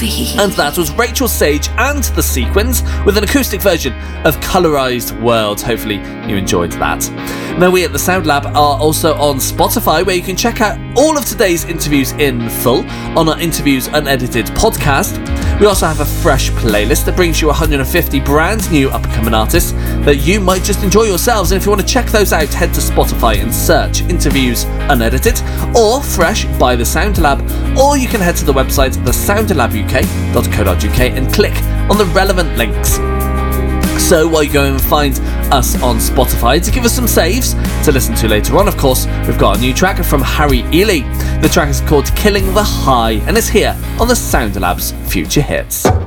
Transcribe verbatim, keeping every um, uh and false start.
And that was Rachel Sage and the Sequins with an acoustic version of Colorized World. Hopefully you enjoyed that. Now, we at the Sound Lab are also on Spotify, where you can check out all of today's interviews in full on our Interviews Unedited podcast. We also have a fresh playlist that brings you one hundred fifty brand new up-and-coming artists that you might just enjoy yourselves. And if you want to check those out, head to Spotify and search Interviews Unedited or Fresh by The Sound Lab, or you can head to the website the sound lab u k dot co dot u k and click on the relevant links. So while you go and find us on Spotify to give us some saves to listen to later on, of course, we've got a new track from Harry Ely. The track is called Killing the High and is here on the Sound Lab's Future Hits.